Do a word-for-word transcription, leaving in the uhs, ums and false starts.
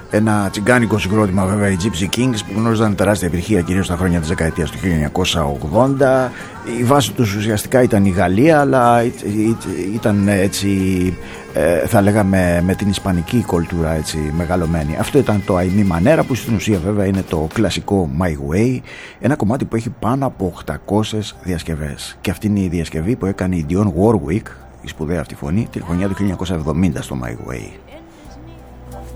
Ένα τσιγκάνικο συγκρότημα βέβαια, οι Gypsy Kings, που γνώριζαν τεράστια επιτυχία κυρίως στα χρόνια της δεκαετίας του χίλια εννιακόσια ογδόντα. Η βάση τους ουσιαστικά ήταν η Γαλλία, αλλά ήταν έτσι, θα λέγαμε, με την ισπανική κουλτούρα έτσι μεγαλωμένη. Αυτό ήταν το Αημί Μανέρα, που στην ουσία βέβαια είναι το κλασικό My Way, ένα κομμάτι που έχει πάνω από οκτακόσιες διασκευές. Και αυτή είναι η διασκευή που έκανε η Dionne Warwick, η σπουδαία αυτή φωνή, τη χρονιά του χίλια εννιακόσια εβδομήντα στο My Way.